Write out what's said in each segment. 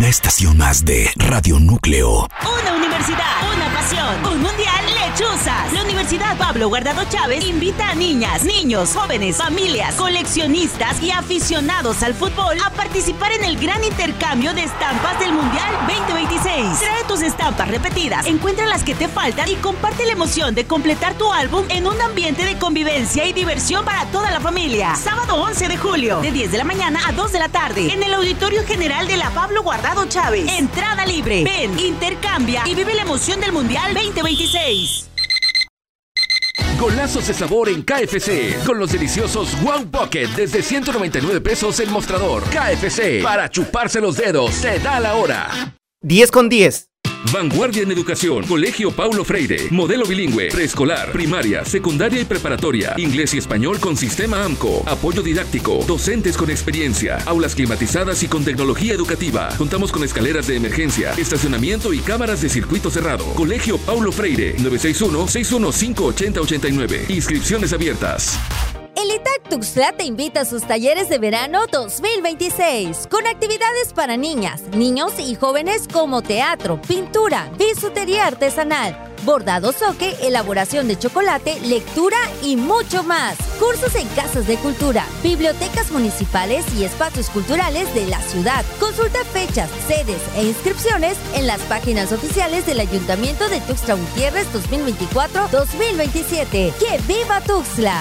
una estación más de Radio Núcleo. Una universidad, una pasión, un mundial Lechuzas. La Universidad Pablo Guardado Chávez invita a niñas, niños, jóvenes, familias, coleccionistas y aficionados al fútbol a participar en el gran intercambio de estampas del Mundial 2026. Trae tus estampas repetidas, encuentra las que te faltan y comparte la emoción de completar tu álbum en un ambiente de convivencia y diversión para toda la familia. Sábado 11 de julio, de 10 de la mañana a 2 de la tarde, en el Auditorio General de la Pablo Guardado Chávez. Entrada libre. Ven, intercambia y vive la emoción del Mundial 2026. Golazos de sabor en KFC, con los deliciosos Wow Pocket desde 199 pesos el mostrador. KFC, para chuparse los dedos, se da la hora. 10:10. Vanguardia en Educación, Colegio Paulo Freire, modelo bilingüe, preescolar, primaria, secundaria y preparatoria, inglés y español con sistema AMCO, apoyo didáctico, docentes con experiencia, aulas climatizadas y con tecnología educativa. Contamos con escaleras de emergencia, estacionamiento y cámaras de circuito cerrado. Colegio Paulo Freire, 961-615-8089. Inscripciones abiertas. El ITAC Tuxtla te invita a sus talleres de verano 2026, con actividades para niñas, niños y jóvenes como teatro, pintura, bisutería artesanal, bordado soque, elaboración de chocolate, lectura y mucho más. Cursos en casas de cultura, bibliotecas municipales y espacios culturales de la ciudad. Consulta fechas, sedes e inscripciones en las páginas oficiales del Ayuntamiento de Tuxtla Gutiérrez 2024-2027. ¡Que viva Tuxtla!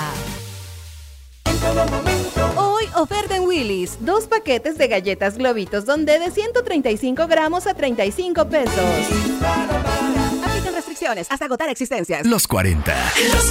Hoy oferta en Willy's, 2 paquetes de galletas Globitos Donde de 135 gramos a 35 pesos. Aplican restricciones hasta agotar existencias. Los 40. Los